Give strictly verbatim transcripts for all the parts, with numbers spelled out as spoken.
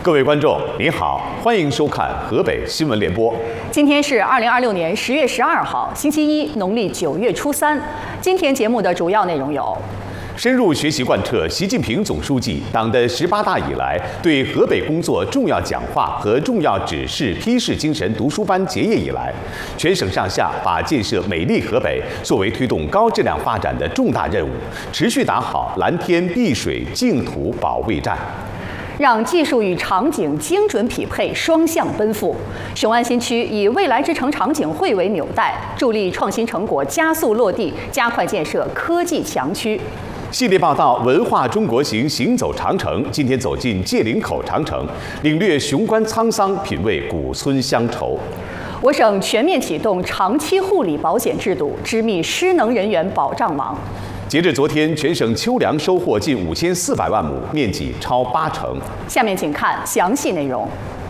各位观众，您好，欢迎收看河北新闻联播。 今天是二零二六年十月十二号，星期一，农历九月初三。今天节目的主要内容有： 深入学习贯彻习近平总书记党的十八大以来对河北工作重要讲话和重要指示批示精神读书班结业以来，全省上下把建设美丽河北作为推动高质量发展的重大任务，持续打好蓝天碧水净土保卫战。 让技术与场景精准匹配，双向奔赴。雄安新区以未来之城场景会为纽带，助力创新成果加速落地，加快建设科技强区。 系列报道《文化中国行》行走长城，今天走进界岭口长城，领略雄关沧桑，品味古村乡愁。 我省全面启动长期护理保险制度，织密失能人员保障网。 截至昨天，全省秋粮收获近五千四百万亩，面积超八成。 下面请看详细内容。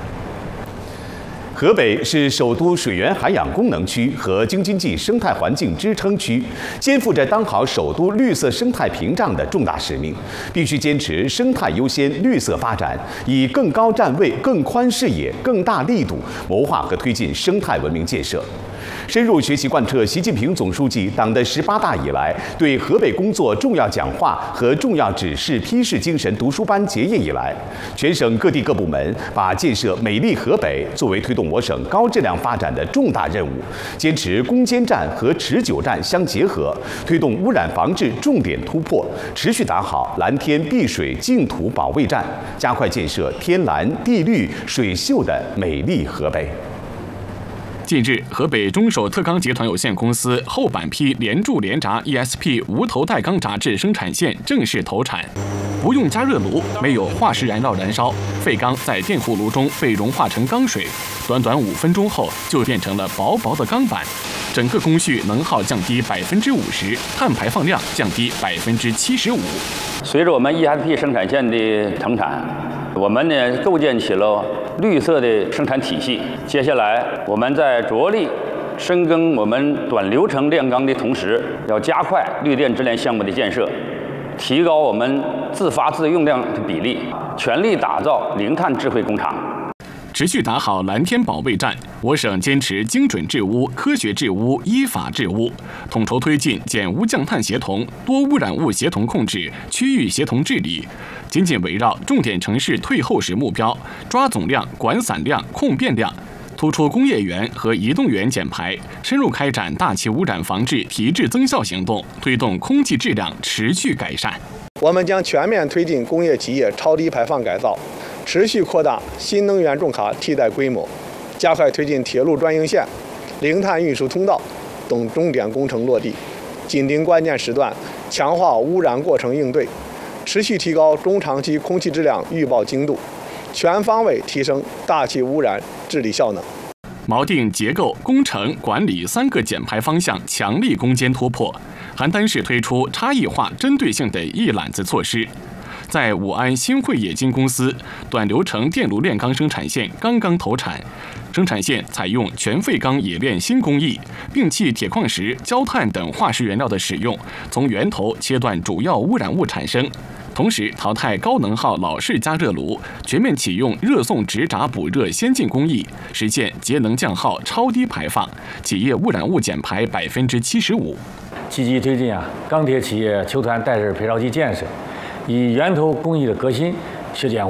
河北是首都水源涵养功能区和京津冀生态环境支撑区，肩负着当好首都绿色生态屏障的重大使命，必须坚持生态优先、绿色发展，以更高站位、更宽视野、更大力度谋划和推进生态文明建设。深入学习贯彻习近平总书记党的十八大以来对河北工作重要讲话和重要指示批示精神读书班结业以来，全省各地各部门把建设美丽河北作为推动我省高质量发展的重大任务，坚持攻坚战和持久战相结合，推动污染防治重点突破，持续打好蓝天碧水净土保卫战，加快建设天蓝地绿水秀的美丽河北。 近日，河北中首特钢集团有限公司后板坯连铸连轧 E S P 无头带钢轧制生产线正式投产。不用加热炉，没有化石燃料燃烧，废钢在电弧炉中被融化成钢水，短短五分钟后就变成了薄薄的钢板。整个工序能耗降低百分之五十，碳排放量降低百分之七十五。 随着我们 E S P 生产线的投产，我们呢构建起了绿色的生产体系。接下来，我们在着力深耕我们短流程炼钢的同时，要加快绿电直连项目的建设，提高我们自发自用量的比例，全力打造零碳智慧工厂。 持续打好蓝天保卫战，我省坚持精准治污、科学治污、依法治污，统筹推进减污降碳协同、多污染物协同控制、区域协同治理，紧紧围绕重点城市退后时目标，抓总量、管散量、控变量，突出工业园和移动园减排，深入开展大气污染防治提质增效行动，推动空气质量持续改善。 我们将全面推进工业企业超低排放改造，持续扩大新能源重卡替代规模，加快推进铁路专营线、零碳运输通道等重点工程落地，紧盯关键时段，强化污染过程应对，持续提高中长期空气质量预报精度，全方位提升大气污染治理效能。 锚定结构、工程、管理三个减排方向，强力攻坚突破。邯郸市推出差异化、针对性的一揽子措施。在武安新汇冶金公司，短流程电炉炼钢生产线刚刚投产，生产线采用全废钢冶炼新工艺，摒弃铁矿石、焦炭等化石原料的使用，从源头切断主要污染物产生。同时淘汰高能耗老式加热炉，全面启用热送直轧补热先进工艺，实现节能降耗、超低排放，企业污染物减排百分之七十五。 积极推进啊钢铁企业球团带式配烧机建设，以源头工艺的革新实现